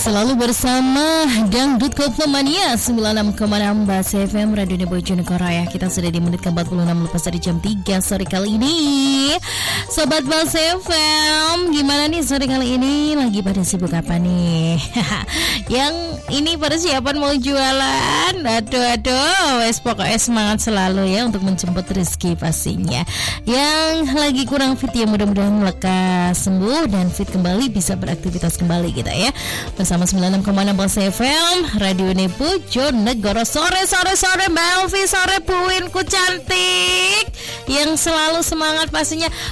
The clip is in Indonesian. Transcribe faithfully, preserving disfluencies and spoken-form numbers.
Selalu bersama Dangdut Koplemania sembilan puluh enam koma enam Bas F M Radio Bojonegoro ya. Kita sudah di menit ke empat puluh enam lepas dari jam tiga sore kali ini. Sobat Bas F M, gimana nih sore kali ini? Lagi pada sibuk apa nih? Yang ini pada siapan mau jualan? Aduh aduh, wes pokoknya semangat selalu ya untuk menjemput rezeki pastinya. Yang lagi kurang fit ya mudah-mudahan lekas sembuh dan fit kembali, bisa beraktivitas kembali kita ya. Bersama sembilan puluh enam koma enam Bas F M Radio Bojonegoro. Sore sore sore Mbak Elvi, sore buinku cantik yang selalu semangat pastinya.